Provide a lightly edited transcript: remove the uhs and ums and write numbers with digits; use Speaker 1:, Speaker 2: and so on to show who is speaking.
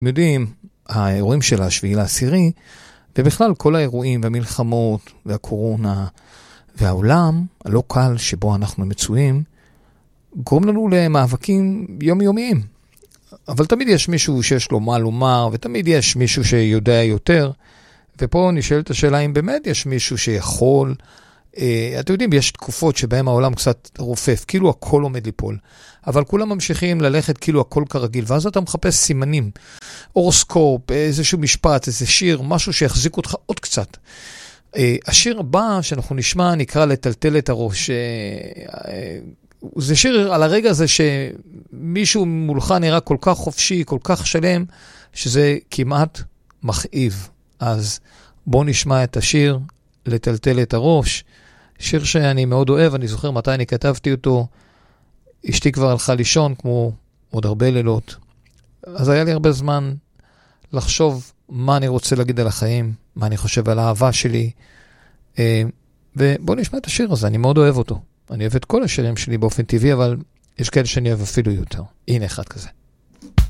Speaker 1: יודעים, האירועים של השביעי לעשירי, ובכלל כל האירועים והמלחמות והקורונה והעולם הלא קל שבו אנחנו מצויים, גורם לנו למאבקים יומיומיים. אבל תמיד יש מישהו שיש לו מה לומר, ותמיד יש מישהו שיודע יותר, ופה נשאלת השאלה אם באמת יש מישהו שיכול. אתם יודעים, יש תקופות שבהם העולם קצת רופף, כאילו הכל עומד ליפול, אבל כולם ממשיכים ללכת כאילו הכל כרגיל, ואז אתה מחפש סימנים, אורוסקופ, איזשהו משפט, איזה שיר, משהו שיחזיק אותך עוד קצת. השיר הבא שאנחנו נשמע נקרא לטלטל את הראש. זה שיר על הרגע הזה שמישהו מולך נראה כל כך חופשי, כל כך שלם, שזה כמעט מכאיב. אז בואו נשמע את השיר לטלטל את הראש, שיר שאני מאוד אוהב, אני זוכר מתי אני כתבתי אותו, אשתי כבר הלכה לישון כמו עוד הרבה לילות, אז היה לי הרבה זמן לחשוב מה אני רוצה להגיד על החיים, מה אני חושב על האהבה שלי, ובואו נשמע את השיר הזה, אני מאוד אוהב אותו. אני אוהב את כל השירים שלי באופן טבעי, אבל יש כאלה שאני אוהב אפילו יותר. הנה אחד כזה.